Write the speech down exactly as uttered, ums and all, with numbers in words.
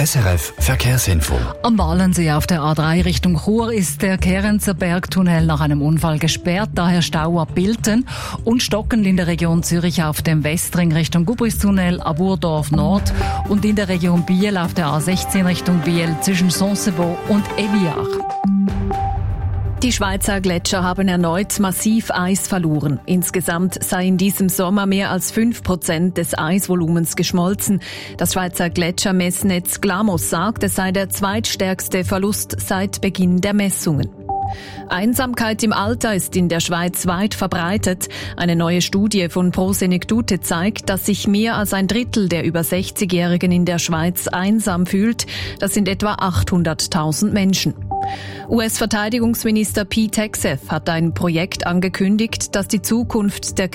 S R F Verkehrsinfo. Am Walensee auf der A drei Richtung Chur ist der Kerenzer Bergtunnel nach einem Unfall gesperrt, daher Stau ab Bilten und stockend in der Region Zürich auf dem Westring Richtung Gubristunnel, Aburdorf Nord und in der Region Biel auf der A sechzehn Richtung Biel zwischen Sonsebo und Eviach. Die Schweizer Gletscher haben erneut massiv Eis verloren. Insgesamt sei in diesem Sommer mehr als fünf Prozent des Eisvolumens geschmolzen. Das Schweizer Gletschermessnetz Glamos sagt, es sei der zweitstärkste Verlust seit Beginn der Messungen. Einsamkeit im Alter ist in der Schweiz weit verbreitet. Eine neue Studie von Prosenectute zeigt, dass sich mehr als ein Drittel der über sechzigjährigen in der Schweiz einsam fühlt. Das sind etwa achthunderttausend Menschen. U S-Verteidigungsminister Pete Hegseth hat ein Projekt angekündigt, das die Zukunft der